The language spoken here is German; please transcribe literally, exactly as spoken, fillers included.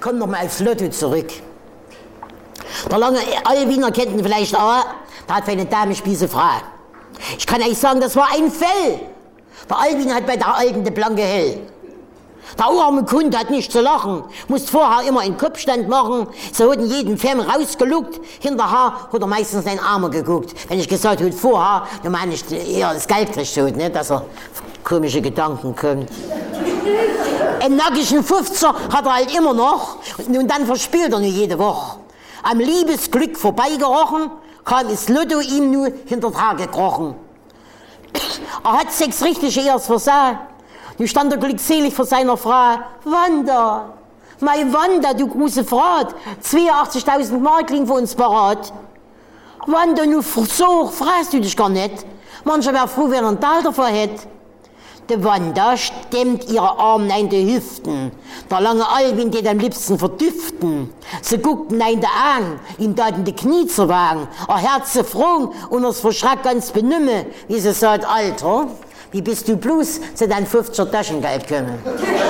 komm noch mal aufs Lotto zurück. Der lange Albiner kennt ihn vielleicht auch, der hat für eine Dame Spießefrau. Ich kann euch sagen, das war ein Fell. Der Albin hat bei der Alten die blanke Hell. Der arme Kunde hat nicht zu lachen, musste vorher immer einen Kopfstand machen. Sie hatten jeden Film rausgeluckt, hinterher hat er meistens den Arme geguckt. Wenn ich gesagt habe, vorher, dann meine ich eher das Geld kriegt, nicht, dass er auf komische Gedanken kommt. Einen nackigen Fünfziger hat er halt immer noch und dann verspielt er nur jede Woche. Am Liebesglück vorbeigerochen, kam das Lotto ihm nur hinter Tage gekrochen. Er hat sechs richtige erst versehen. Nun stand er glückselig vor seiner Frau. Wanda, mein Wanda, du große Frau, zweiundachtzigtausend Mark liegen für uns parat. Wanda, nu so fragst du dich gar nicht. Mancher wäre froh, wenn er einen Teil davon hätte. Die Wanda stemmt ihre Arme in die Hüften. Der lange Albin geht am liebsten verdüften. Sie guckten in die Augen, ihm taten die Knie zu wagen. Er Herz froh und es verschreckt ganz benümme, wie sie sagt, Alter, wie bist du bloß zu deinem fünfziger Taschengeld gekommen?